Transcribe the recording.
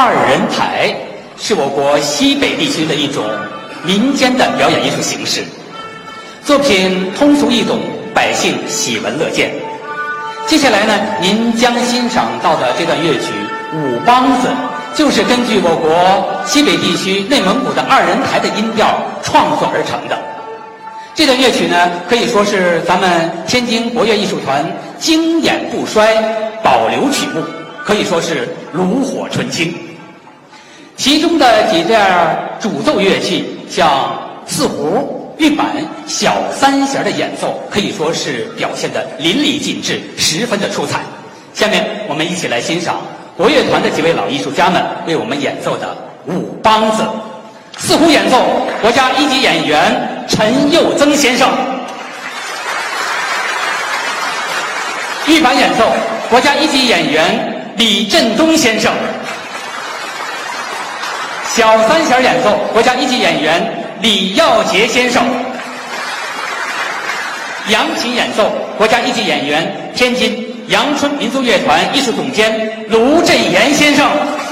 二人台是我国西北地区的一种民间的表演艺术形式，作品通俗易懂，百姓喜闻乐见。接下来呢，您将欣赏到的这段乐曲《舞梆子》，就是根据我国西北地区内蒙古的二人台的音调创作而成的。这段乐曲呢，可以说是咱们天津国乐艺术团经典不衰保留曲目，可以说是炉火纯青。其中的几件主奏乐器，像四胡、玉板、小三弦的演奏，可以说是表现得淋漓尽致，十分的出彩。下面我们一起来欣赏国乐团的几位老艺术家们为我们演奏的舞梆子。四胡演奏，国家一级演员陈佑增先生；玉板演奏，国家一级演员李振东先生；小三弦演奏，国家一级演员李耀杰先生；扬琴演奏，国家一级演员天津阳春民族乐团艺术总监卢振岩先生。